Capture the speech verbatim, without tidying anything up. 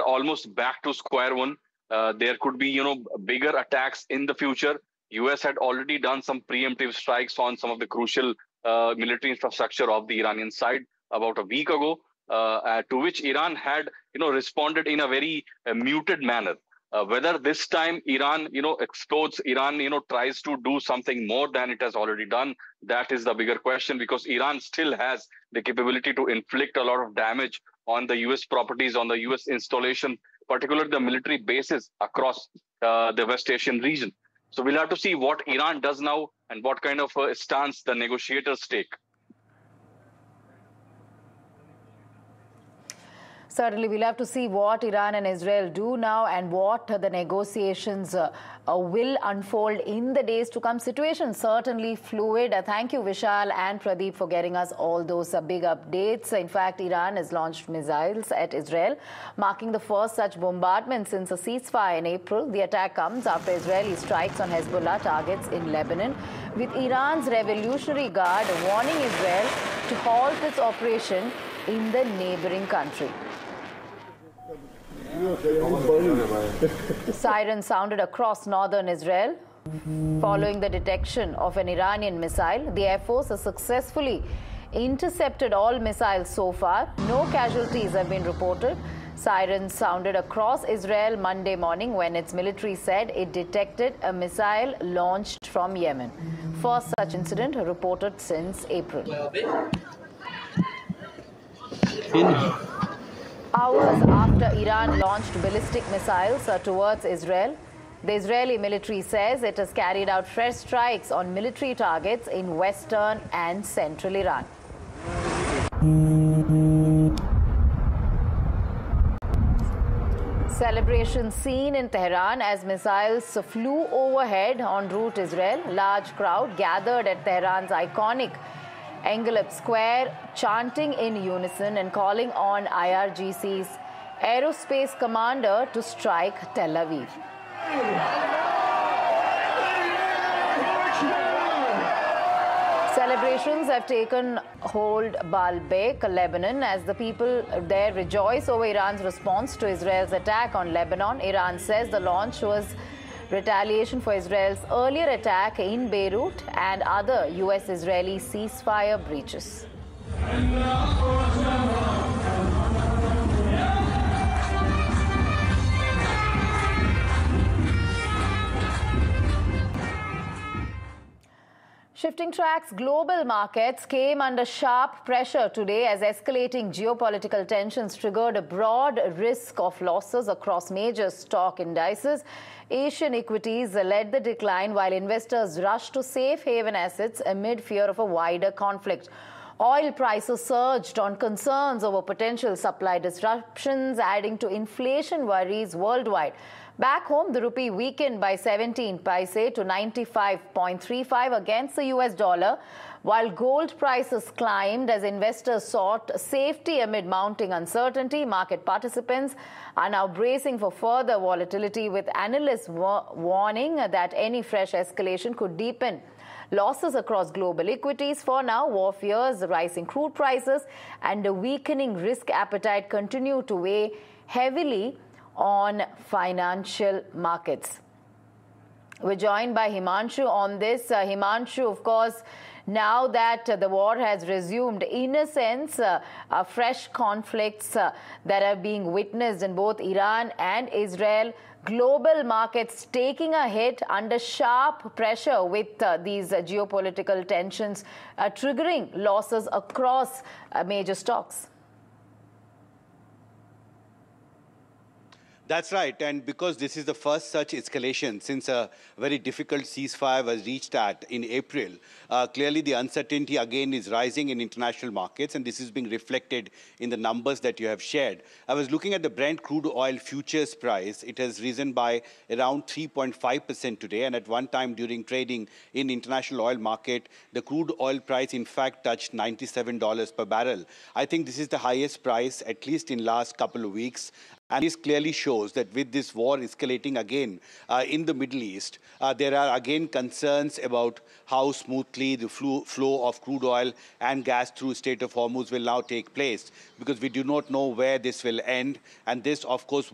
almost back to square one. Uh, there could be, you know, bigger attacks in the future. U S had already done some preemptive strikes on some of the crucial uh, military infrastructure of the Iranian side about a week ago, uh, uh, to which Iran had, you know, responded in a very uh, muted manner. Uh, whether this time Iran, you know, explodes, Iran, you know, tries to do something more than it has already done, that is the bigger question, because Iran still has the capability to inflict a lot of damage on the U S properties, on the U S installation, particularly the military bases across uh, the West Asian region. So we'll have to see what Iran does now and what kind of uh, stance the negotiators take. Certainly, we'll have to see what Iran and Israel do now and what the negotiations uh, uh, will unfold in the days to come. Situation certainly fluid. Uh, thank you, Vishal and Pradeep, for getting us all those uh, big updates. In fact, Iran has launched missiles at Israel, marking the first such bombardment since a ceasefire in April. The attack comes after Israeli strikes on Hezbollah targets in Lebanon, with Iran's Revolutionary Guard warning Israel to halt its operation in the neighboring country. Sirens sounded across northern Israel following the detection of an Iranian missile. The Air Force has successfully intercepted all missiles so far. No casualties have been reported. Sirens sounded across Israel Monday morning when its military said it detected a missile launched from Yemen. First such incident reported since April. Hours after Iran launched ballistic missiles uh, towards Israel, the Israeli military says it has carried out fresh strikes on military targets in western and central Iran. Celebration seen in Tehran as missiles flew overhead en route Israel. Large crowd gathered at Tehran's iconic Engelab Square, chanting in unison and calling on I R G C's aerospace commander to strike Tel Aviv. Celebrations have taken hold Baalbek, Lebanon, as the people there rejoice over Iran's response to Israel's attack on Lebanon. Iran says the launch was retaliation for Israel's earlier attack in Beirut and other U S-Israeli ceasefire breaches. Shifting tracks, global markets came under sharp pressure today as escalating geopolitical tensions triggered a broad risk of losses across major stock indices. Asian equities led the decline while investors rushed to safe haven assets amid fear of a wider conflict. Oil prices surged on concerns over potential supply disruptions, adding to inflation worries worldwide. Back home, the rupee weakened by seventeen paise to ninety-five point three five against the U S dollar, while gold prices climbed as investors sought safety amid mounting uncertainty. Market participants are now bracing for further volatility, with analysts wa- warning that any fresh escalation could deepen losses across global equities. For now, war fears, rising crude prices, and a weakening risk appetite continue to weigh heavily on financial markets. We're joined by Himanshu on this. Uh, Himanshu, of course, now that uh, the war has resumed, in a sense, uh, uh, fresh conflicts uh, that are being witnessed in both Iran and Israel, global markets taking a hit under sharp pressure with uh, these uh, geopolitical tensions uh, triggering losses across uh, major stocks. That's right, and because this is the first such escalation since a very difficult ceasefire was reached at in April, uh, clearly the uncertainty again is rising in international markets, and this is being reflected in the numbers that you have shared. I was looking at the Brent crude oil futures price. It has risen by around three point five percent today, and at one time during trading in international oil market, the crude oil price in fact touched ninety-seven dollars per barrel. I think this is the highest price, at least in last couple of weeks. And this clearly shows that with this war escalating again uh, in the Middle East, uh, there are again concerns about how smoothly the flo flow of crude oil and gas through Strait of Hormuz will now take place, because we do not know where this will end. And this, of course,